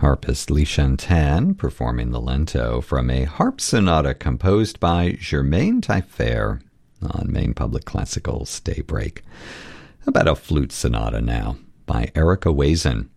Harpist Li Shantan performing the Lento from a harp sonata composed by Germaine Taillefer on Maine Public Classical's Daybreak. About a flute sonata now by Erica Wazen.